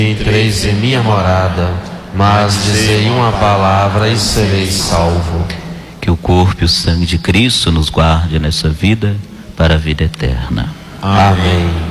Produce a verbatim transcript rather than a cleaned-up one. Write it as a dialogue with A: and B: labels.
A: Entreis em minha morada, mas dizei uma palavra e serei salvo.
B: Que o corpo e o sangue de Cristo nos guarde nessa vida para a vida eterna.
A: Amém.